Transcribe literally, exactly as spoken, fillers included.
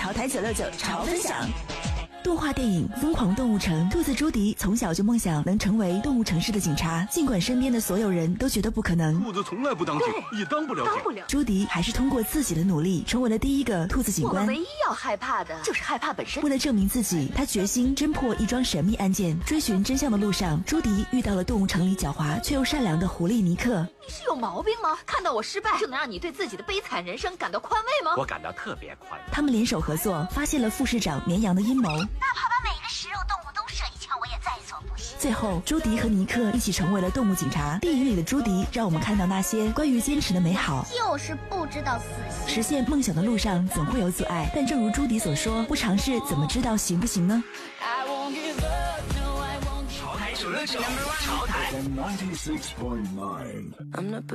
潮台九六九潮分享。动画电影《疯狂动物城》，兔子朱迪从小就梦想能成为动物城市的警察，尽管身边的所有人都觉得不可能。 兔子从来不当警，也当不了警。 朱迪还是通过自己的努力，成为了第一个兔子警官。 我们唯一要害怕的就是害怕本身。 为了证明自己，他决心侦破一桩神秘案件。追寻真相的路上，朱迪遇到了动物城里狡猾却又善良的狐狸尼克。 你是有毛病吗？看到我失败就能让你对自己的悲惨人生感到宽慰吗？ 我感到特别宽慰。 他们联手合作，发现了副市长绵羊的阴谋。 哪怕把每个食肉动物都射一枪，我也在所不惜。 最后，朱迪和尼克一起成为了动物警察。电影里的朱迪让我们看到那些关于坚持的美好， 就是不知道死心。 实现梦想的路上总会有阻碍，但正如朱迪所说，不尝试怎么知道行不行呢？ 潮台九六九，潮台。